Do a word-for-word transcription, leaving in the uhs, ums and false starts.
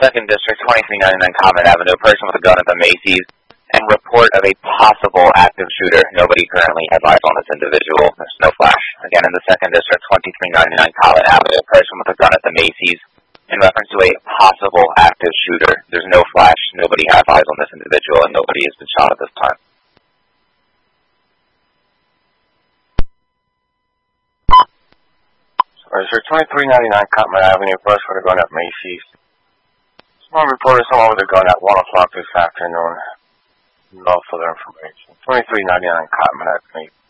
second District, twenty-three ninety-nine Common Avenue, a person with a gun at the Macy's, and report of a possible active shooter. Nobody currently has eyes on this individual. There's no flash. Again, in the second District, twenty-three ninety-nine Common Avenue, a person with a gun at the Macy's, in reference to a possible active shooter. There's no flash. Nobody has eyes on this individual, and nobody has been shot at this time. Register twenty-three ninety-nine Cottman Avenue, bus with a gun at Macy's. Someone reported someone with a gun at one o'clock this afternoon. No further information. twenty-three ninety-nine Cottman at Macy's.